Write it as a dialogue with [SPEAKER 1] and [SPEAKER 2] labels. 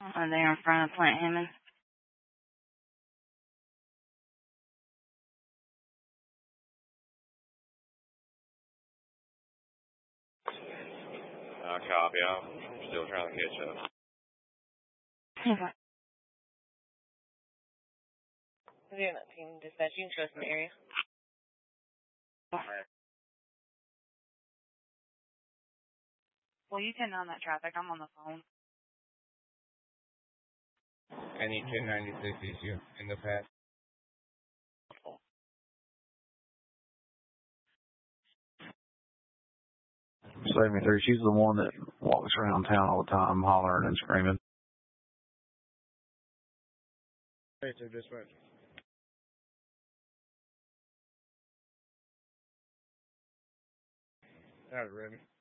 [SPEAKER 1] Are they in front of Plant Hammond?
[SPEAKER 2] Copy. I'm still trying to catch up.
[SPEAKER 1] Okay.
[SPEAKER 3] You're not team dispatch. You can show us in the area.
[SPEAKER 1] Well, you can on that traffic. I'm on the phone.
[SPEAKER 2] I need 1096 issue in the past.
[SPEAKER 4] 73. She's the one that walks around town all the time hollering and screaming.
[SPEAKER 2] Hey, to dispatch. Howdy, Remy.